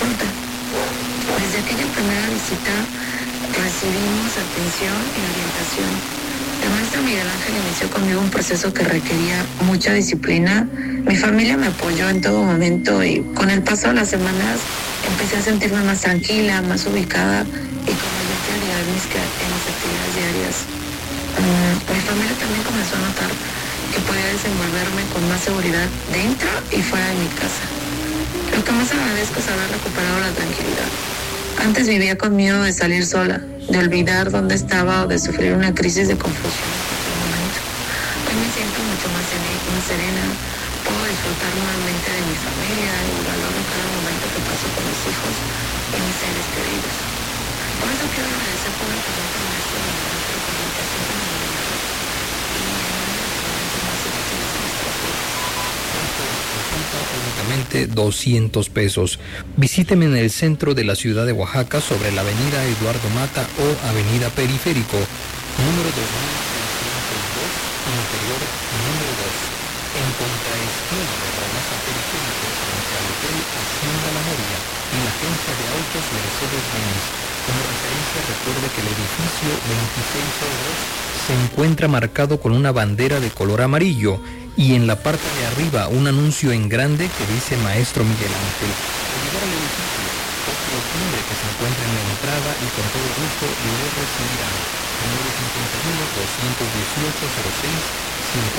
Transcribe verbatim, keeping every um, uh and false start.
consulta. Desde aquella primera visita recibimos atención y orientación. El maestro Miguel Ángel inició conmigo un proceso que requería mucha disciplina. Mi familia me apoyó en todo momento y con el paso de las semanas empecé a sentirme más tranquila, más ubicada y con mayor claridad en mis, en mis actividades diarias. Um, mi familia también comenzó a notar que podía desenvolverme con más seguridad dentro y fuera de mi casa. Lo que más agradezco es haber recuperado la tranquilidad. Antes vivía con miedo de salir sola, de olvidar dónde estaba o de sufrir una crisis de confusión en cualquier momento. Hoy me siento mucho más serena, puedo disfrutar nuevamente de mi familia y valoro cada momento que paso con mis hijos y mis seres queridos. Por eso quiero agradecer públicamente al maestro de la por la orientación que me ha dado y en uno de los momentos más difíciles de nuestras vidas. Únicamente doscientos pesos. Visíteme en el centro de la ciudad de Oaxaca, sobre la avenida Eduardo Mata o avenida Periférico, número dos mil trescientos dos, interior número dos, en contraesquina de Ramaza Periférico, frente al Hotel Hacienda La Noria y la agencia de autos Mercedes-Benz. Como referencia, recuerde que el edificio veintiséis cero dos se encuentra marcado con una bandera de color amarillo y en la parte de arriba un anuncio en grande que dice Maestro Miguel Ángel. Al llegar al edificio, toque el timbre que se encuentra en la entrada y con todo gusto le recibirán. nueve cinco uno, dos uno ocho, cero seis cinco